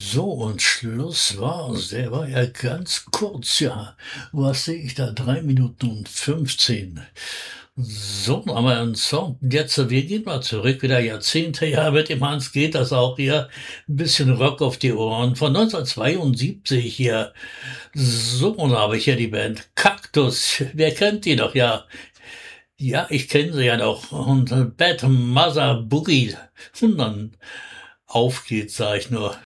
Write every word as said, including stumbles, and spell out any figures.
So, und Schluss war's. Der war ja ganz kurz, ja. Was sehe ich da? Drei Minuten und fünfzehn. So, haben wir einen Song. Jetzt, äh, wir gehen mal zurück, wieder Jahrzehnte. Ja, mit dem Hans geht das auch hier. Ein bisschen Rock auf die Ohren. Von neunzehnhundertzweiundsiebzig hier. So, und da habe ich hier die Band Kaktus. Wer kennt die noch? Ja, ja, ich kenne sie ja noch. Und äh, Bad Mother Boogie. Und dann auf geht's, sag ich nur.